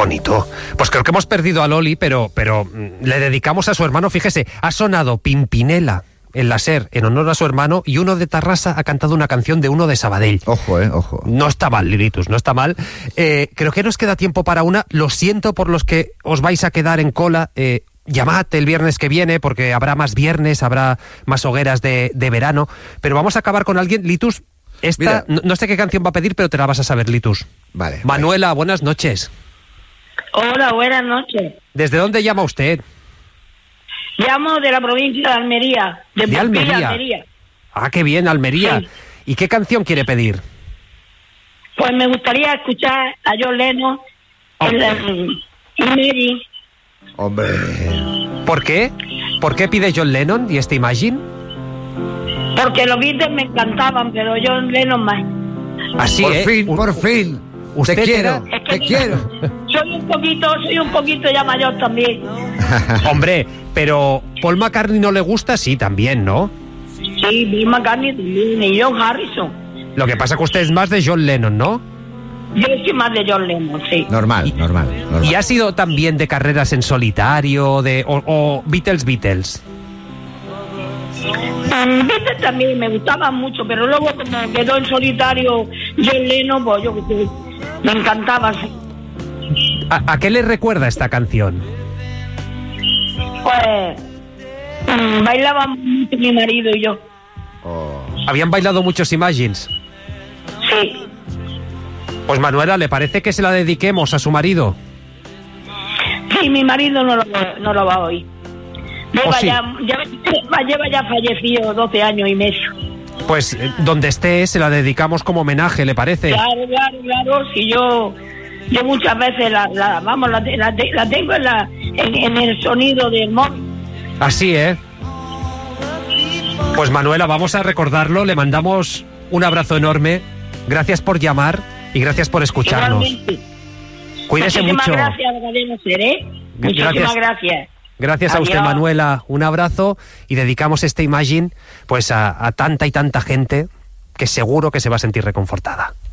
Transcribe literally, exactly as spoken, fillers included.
bonito. Pues creo que hemos perdido a Loli, pero, pero le dedicamos a su hermano. Fíjese, ha sonado Pimpinela en la SER en honor a su hermano, y uno de Tarrasa ha cantado una canción de uno de Sabadell. Ojo, eh, ojo. No está mal, Liritus, no está mal. Eh, creo que nos queda tiempo para una. Lo siento por los que os vais a quedar en cola. Eh, llamad el viernes que viene, porque habrá más viernes, habrá más hogueras de, de verano. Pero vamos a acabar con alguien. Litus, esta, no, no sé qué canción va a pedir, pero te la vas a saber, Litus. Vale. Manuela, vale. Buenas noches. Hola, buenas noches. ¿Desde dónde llama usted? Llamo de la provincia de Almería. De, ¿De Almería? Almería. Ah, qué bien, Almería. Sí. ¿Y qué canción quiere pedir? Pues me gustaría escuchar a John Lennon Oh. en la en Mary. Hombre. ¿Por qué? ¿Por qué pide John Lennon y este Imagine? Porque los Beatles me encantaban, pero John Lennon más. Así, Por ¿eh? fin, U- por fin. usted Te quiero, era- te quiero. Soy un poquito, soy un poquito ya mayor también. Hombre, pero Paul McCartney no le gusta, sí, también, ¿no? Sí, Bill McCartney también, y John Harrison. Lo que pasa que usted es más de John Lennon, ¿no? Yo soy más de John Lennon, sí. Normal, normal, normal. ¿Y ha sido también de carreras en solitario, de o, o Beatles, Beatles? Um, Beatles también me gustaban mucho, pero luego como quedó en solitario John Lennon, pues yo que sé, me encantaba, sí. ¿A, a qué le recuerda esta canción? Pues um, bailábamos mucho mi marido y yo. Oh. ¿Habían bailado muchos Imagines? Sí. Pues Manuela, ¿le parece que se la dediquemos a su marido? Sí, mi marido no lo, no lo va a oír. Lleva, ¿O sí? ya, ya, lleva ya fallecido doce años y medio. Pues eh, donde esté se la dedicamos como homenaje, ¿le parece? Claro, claro, claro. Si yo, yo muchas veces la, la vamos, la, la, la tengo en, la, en, en el sonido del móvil. Así, ¿eh? Pues Manuela, vamos a recordarlo, le mandamos un abrazo enorme, gracias por llamar y gracias por escucharnos. Igualmente. Cuídese Muchísimas mucho. gracias, Cadena Ser, ¿eh? Muchísimas Gracias. gracias. Gracias a usted, Adiós. Manuela, un abrazo, y dedicamos este Imagine pues a, a tanta y tanta gente que seguro que se va a sentir reconfortada.